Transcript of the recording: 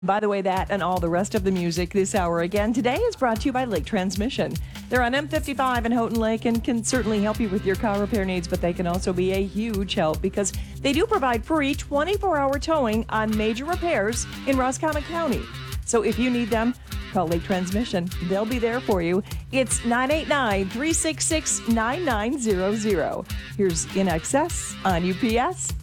By the way, that and all the rest of the music this hour again today is brought to you by Lake Transmission. They're on M55 in Houghton Lake and can certainly help you with your car repair needs, but they can also be a huge help because they do provide free 24-hour towing on major repairs in Roscommon County. So if you need them, call Lake Transmission. They'll be there for you. It's 989-366-9900. Here's In Excess on UPS.